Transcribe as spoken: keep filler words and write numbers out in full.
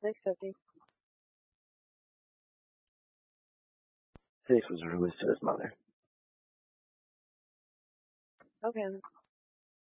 six fifty. Six was released to his mother. Okay.